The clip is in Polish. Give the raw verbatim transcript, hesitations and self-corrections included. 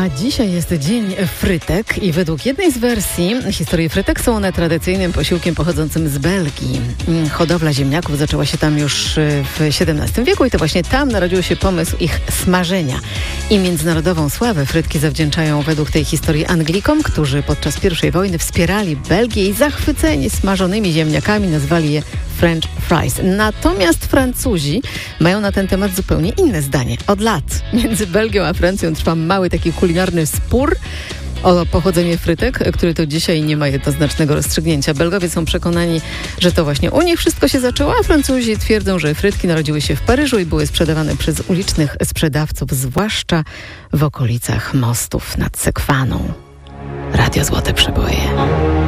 A dzisiaj jest Dzień Frytek i według jednej z wersji historii frytek są one tradycyjnym posiłkiem pochodzącym z Belgii. Hodowla ziemniaków zaczęła się tam już w siedemnastym wieku i to właśnie tam narodził się pomysł ich smażenia. I międzynarodową sławę frytki zawdzięczają według tej historii Anglikom, którzy podczas pierwszej wojny wspierali Belgię i zachwyceni smażonymi ziemniakami nazwali je French fries. Natomiast Francuzi mają na ten temat zupełnie inne zdanie. Od lat między Belgią a Francją trwa mały taki kulinarny spór o pochodzenie frytek, który to dzisiaj nie ma jednoznacznego rozstrzygnięcia. Belgowie są przekonani, że to właśnie u nich wszystko się zaczęło, a Francuzi twierdzą, że frytki narodziły się w Paryżu i były sprzedawane przez ulicznych sprzedawców, zwłaszcza w okolicach mostów nad Sekwaną. Radio Złote Przeboje.